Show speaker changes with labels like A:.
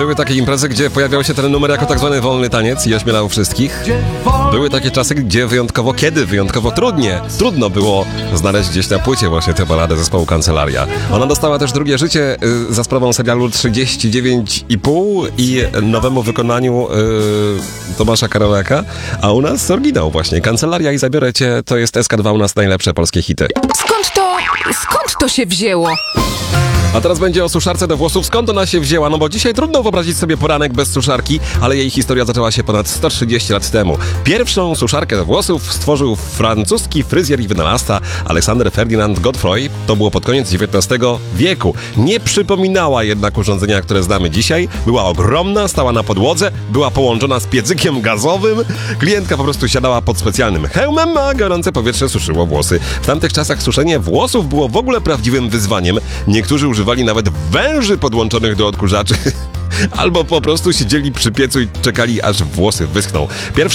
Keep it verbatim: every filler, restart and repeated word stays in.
A: Były takie imprezy, gdzie pojawiał się ten numer jako tak zwany wolny taniec i ośmielał wszystkich. Były takie czasy, gdzie wyjątkowo, kiedy wyjątkowo trudnie, trudno było znaleźć gdzieś na płycie właśnie tę baladę zespołu Kancelaria. Ona dostała też drugie życie y, za sprawą serialu trzydzieści dziewięć i pół i nowemu wykonaniu y, Tomasza Karolaka, a u nas oryginał właśnie. Kancelaria i Zabiorę Cię to jest S K dwa u nas najlepsze polskie hity.
B: Skąd to, skąd to się wzięło?
A: A teraz będzie o suszarce do włosów. Skąd ona się wzięła? No bo dzisiaj trudno wyobrazić sobie poranek bez suszarki, ale jej historia zaczęła się ponad sto trzydzieści lat temu. Pierwszą suszarkę do włosów stworzył francuski fryzjer i wynalazca Alexander Ferdinand Godefroy. To było pod koniec dziewiętnastego wieku. Nie przypominała jednak urządzenia, które znamy dzisiaj. Była ogromna, stała na podłodze, była połączona z piecykiem gazowym. Klientka po prostu siadała pod specjalnym hełmem, a gorące powietrze suszyło włosy. W tamtych czasach suszenie włosów było w ogóle prawdziwym wyzwaniem. Niektórzy używali nawet węży podłączonych do odkurzaczy. Albo po prostu siedzieli przy piecu i czekali, aż włosy wyschną. Pierwsze